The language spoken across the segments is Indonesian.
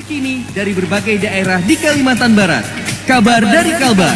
Terkini dari berbagai daerah di Kalimantan Barat. Kabar dari Kalbar.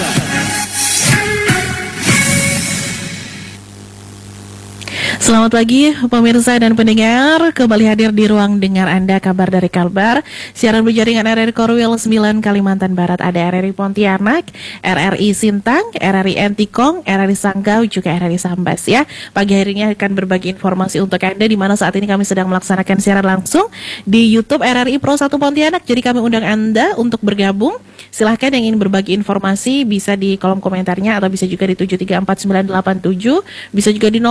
Selamat pagi pemirsa dan pendengar, kembali hadir di ruang dengar Anda Kabar dari Kalbar. Siaran berjaringan RRI Korwil 9 Kalimantan Barat, ada RRI Pontianak, RRI Sintang, RRI Entikong, RRI Sanggau, juga RRI Sambas ya. Pagi hari ini akan berbagi informasi untuk Anda, di mana saat ini kami sedang melaksanakan siaran langsung di YouTube RRI Pro 1 Pontianak. Jadi kami undang Anda untuk bergabung. Silahkan yang ingin berbagi informasi bisa di kolom komentarnya atau bisa juga di 7349987, bisa juga di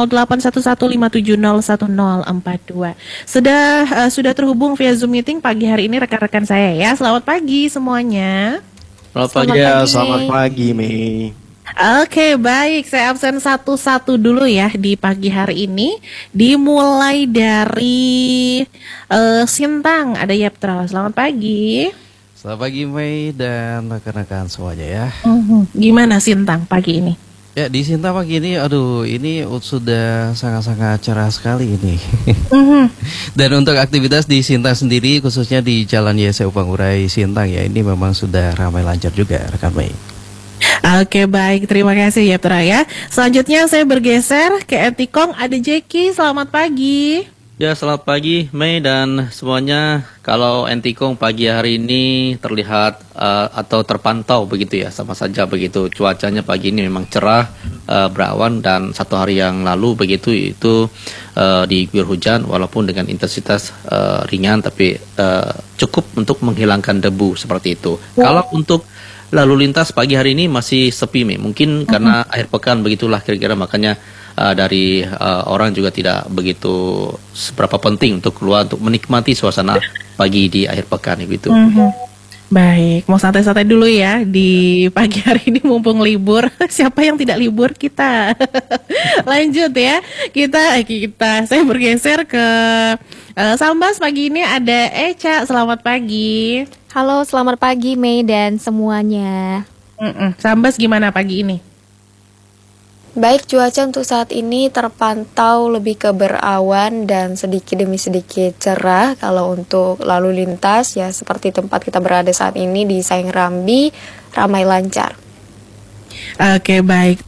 081157011042. Sudah terhubung via Zoom meeting pagi hari ini rekan-rekan saya ya. Selamat pagi semuanya. Selamat pagi Mei. Oke, baik, saya absen satu-satu dulu ya di pagi hari ini. Dimulai dari Sintang, ada Yaptra. Selamat pagi. Selamat pagi Mei dan rekan-rekan semuanya ya. Gimana Sintang pagi ini? Ya, di Sintang pagi ini, ini sudah sangat-sangat cerah sekali ini. Dan untuk aktivitas di Sintang sendiri, khususnya di Jalan YSU Pangurai Sintang ya, ini memang sudah ramai lancar juga rekan Mei. Oke, baik, terima kasih ya Tra ya. Selanjutnya saya bergeser ke Entikong, ada Jeki. Selamat pagi. Ya, selamat pagi Mei dan semuanya. Kalau Entikong pagi hari ini terlihat atau terpantau begitu ya, sama saja begitu. Cuacanya pagi ini memang cerah, berawan, dan satu hari yang lalu begitu itu diguyur hujan walaupun dengan intensitas ringan, tapi cukup untuk menghilangkan debu seperti itu. Kalau untuk lalu lintas pagi hari ini masih sepi Mei, mungkin karena akhir pekan begitulah kira-kira, makanya dari orang juga tidak begitu seberapa penting untuk keluar untuk menikmati suasana pagi di akhir pekan gitu. Baik, mau santai-santai dulu ya di pagi hari ini mumpung libur. Siapa yang tidak libur? Kita. Lanjut ya. Kita saya bergeser ke Sambas. Pagi ini ada Eca. Selamat pagi. Halo, selamat pagi Mei dan semuanya. Sambas gimana pagi ini? Baik, cuaca untuk saat ini terpantau lebih ke berawan dan sedikit demi sedikit cerah. Kalau untuk lalu lintas ya seperti tempat kita berada saat ini di Saeng Rambi, ramai lancar. Oke, baik.